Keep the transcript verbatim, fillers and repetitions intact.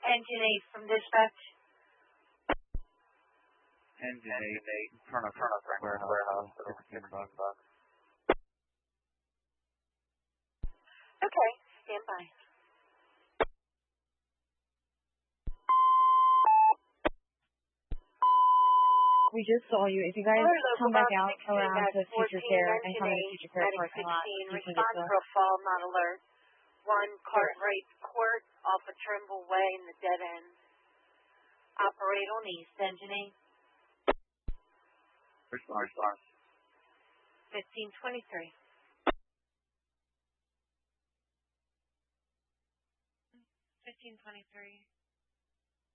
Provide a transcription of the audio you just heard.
Engine eight from dispatch. Engine eight, eight in front of front of warehouse, warehouse over ten bucks. bucks. Okay, stand by. We just saw you. If you guys come back out around to Future Care and come to Future Care parking lot, you can get to a fall, not alert. One Cartwright Court off of Trimble Way in the dead end. Operate on East, Engine eight. Response, response. fifteen twenty-three. fifteen twenty-three.